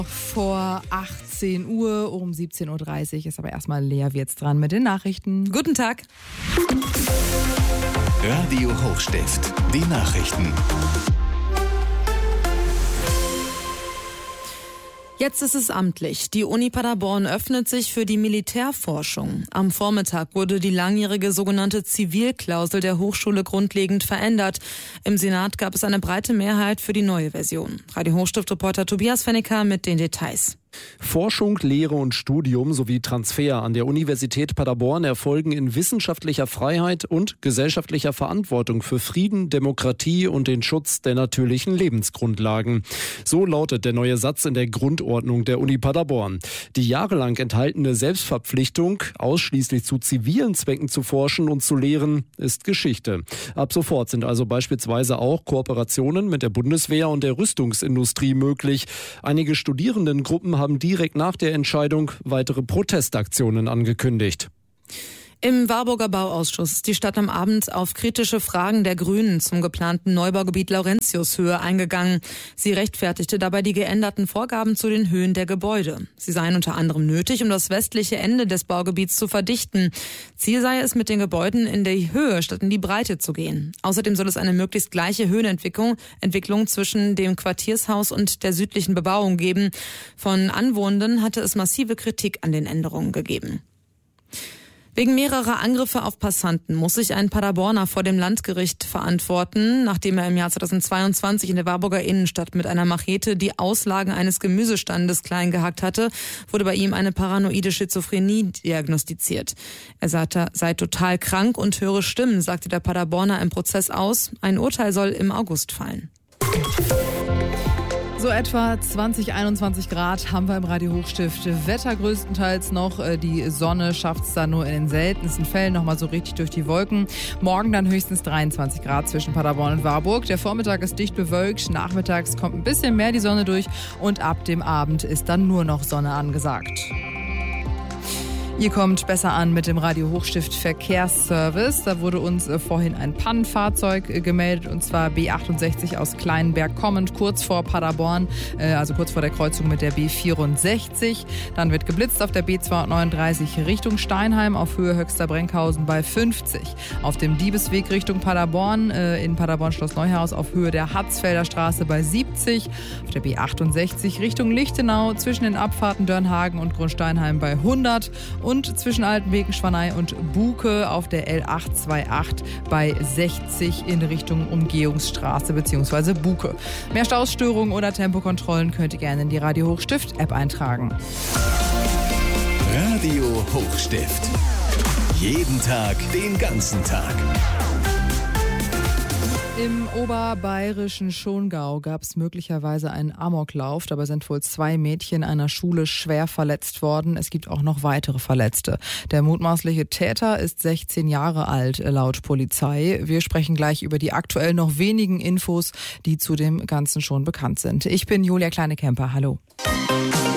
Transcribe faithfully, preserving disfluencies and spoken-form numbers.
Vor achtzehn Uhr, um siebzehn Uhr dreißig ist aber erstmal Lea Wirtz dran mit den Nachrichten. Guten Tag. Radio Hochstift, die Nachrichten. Jetzt ist es amtlich. Die Uni Paderborn öffnet sich für die Militärforschung. Am Vormittag wurde die langjährige sogenannte Zivilklausel der Hochschule grundlegend verändert. Im Senat gab es eine breite Mehrheit für die neue Version. Radio Hochstift-Reporter Tobias Fennecker mit den Details. Forschung, Lehre und Studium sowie Transfer an der Universität Paderborn erfolgen in wissenschaftlicher Freiheit und gesellschaftlicher Verantwortung für Frieden, Demokratie und den Schutz der natürlichen Lebensgrundlagen. So lautet der neue Satz in der Grundordnung der Uni Paderborn. Die jahrelang enthaltene Selbstverpflichtung, ausschließlich zu zivilen Zwecken zu forschen und zu lehren, ist Geschichte. Ab sofort sind also beispielsweise auch Kooperationen mit der Bundeswehr und der Rüstungsindustrie möglich. Einige Studierendengruppen haben direkt nach der Entscheidung weitere Protestaktionen angekündigt. Im Warburger Bauausschuss ist die Stadt am Abend auf kritische Fragen der Grünen zum geplanten Neubaugebiet Laurentiushöhe eingegangen. Sie rechtfertigte dabei die geänderten Vorgaben zu den Höhen der Gebäude. Sie seien unter anderem nötig, um das westliche Ende des Baugebiets zu verdichten. Ziel sei es, mit den Gebäuden in die Höhe statt in die Breite zu gehen. Außerdem soll es eine möglichst gleiche Höhenentwicklung Entwicklung zwischen dem Quartiershaus und der südlichen Bebauung geben. Von Anwohnenden hatte es massive Kritik an den Änderungen gegeben. Wegen mehrerer Angriffe auf Passanten muss sich ein Paderborner vor dem Landgericht verantworten, nachdem er im Jahr zweitausendzweiundzwanzig in der Warburger Innenstadt mit einer Machete die Auslagen eines Gemüsestandes klein gehackt hatte, wurde bei ihm eine paranoide Schizophrenie diagnostiziert. Er sagte, sei total krank und höre Stimmen, sagte der Paderborner im Prozess aus. Ein Urteil soll im August fallen. So etwa zwanzig, einundzwanzig Grad haben wir im Radio Hochstift. Wetter größtenteils noch. Die Sonne schafft es dann nur in den seltensten Fällen nochmal so richtig durch die Wolken. Morgen dann höchstens dreiundzwanzig Grad zwischen Paderborn und Warburg. Der Vormittag ist dicht bewölkt. Nachmittags kommt ein bisschen mehr die Sonne durch. Und ab dem Abend ist dann nur noch Sonne angesagt. Ihr kommt besser an mit dem Radio Hochstift Verkehrsservice. Da wurde uns äh, vorhin ein Pannenfahrzeug äh, gemeldet, und zwar B achtundsechzig aus Kleinberg kommend, kurz vor Paderborn, äh, also kurz vor der Kreuzung mit der B vierundsechzig. Dann wird geblitzt auf der B zweihundertneununddreißig Richtung Steinheim auf Höhe Höxter-Brenkhausen bei fünfzig. Auf dem Diebesweg Richtung Paderborn, äh, in Paderborn-Schloss Neuhaus auf Höhe der Hatzfelder Straße bei siebzig. Auf der B achtundsechzig Richtung Lichtenau zwischen den Abfahrten Dörnhagen und Grundsteinheim bei hundert. Und zwischen Altenbeken, Schwanei und Buke auf der L achthundertachtundzwanzig bei sechzig in Richtung Umgehungsstraße bzw. Buke. Mehr Stausstörungen oder Tempokontrollen könnt ihr gerne in die Radio Hochstift App eintragen. Radio Hochstift. Jeden Tag, den ganzen Tag. Im oberbayerischen Schongau gab es möglicherweise einen Amoklauf. Dabei sind wohl zwei Mädchen einer Schule schwer verletzt worden. Es gibt auch noch weitere Verletzte. Der mutmaßliche Täter ist sechzehn Jahre alt, laut Polizei. Wir sprechen gleich über die aktuell noch wenigen Infos, die zu dem Ganzen schon bekannt sind. Ich bin Julia Kleine-Kemper. Hallo.